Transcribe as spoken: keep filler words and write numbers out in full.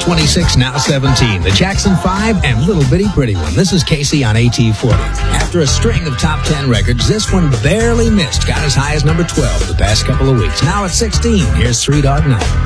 twenty-six, now seventeen. The Jackson five and Little Bitty Pretty One. This is Casey on A T forty. After a string of top ten records, this one barely missed. Got as high as number twelve the past couple of weeks. Now at sixteen, here's Three Dog Night.